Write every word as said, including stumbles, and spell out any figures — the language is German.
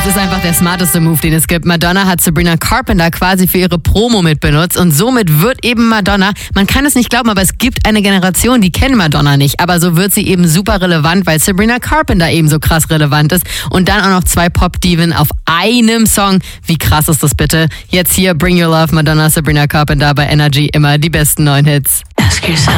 Es ist einfach der smarteste Move, den es gibt. Madonna hat Sabrina Carpenter quasi für ihre Promo mit benutzt und somit wird eben Madonna, man kann es nicht glauben, aber es gibt eine Generation, die kennen Madonna nicht, aber so wird sie eben super relevant, weil Sabrina Carpenter eben so krass relevant ist und dann auch noch zwei Pop-Diven auf einem Song. Wie krass ist das bitte? Jetzt hier Bring Your Love, Madonna, Sabrina Carpenter bei Energy, immer die besten neuen Hits. Ask yourself.